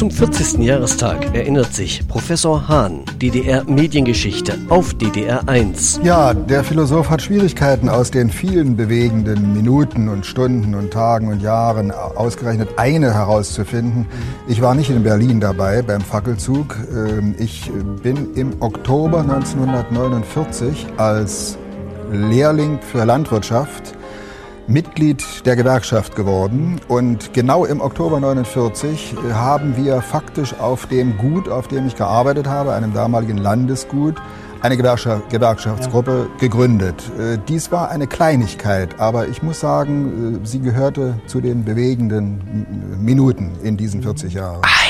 Zum 40. Jahrestag erinnert sich Professor Hahn, DDR-Mediengeschichte, auf DDR 1. Ja, der Philosoph hat Schwierigkeiten, aus den vielen bewegenden Minuten und Stunden und Tagen und Jahren ausgerechnet eine herauszufinden. Ich war nicht in Berlin dabei beim Fackelzug. Ich bin im Oktober 1949 als Lehrling für Landwirtschaft Mitglied der Gewerkschaft geworden, und genau im Oktober 1949 haben wir faktisch auf dem Gut, auf dem ich gearbeitet habe, einem damaligen Landesgut, eine Gewerkschaftsgruppe gegründet. Dies war eine Kleinigkeit, aber ich muss sagen, sie gehörte zu den bewegenden Minuten in diesen 40 Jahren.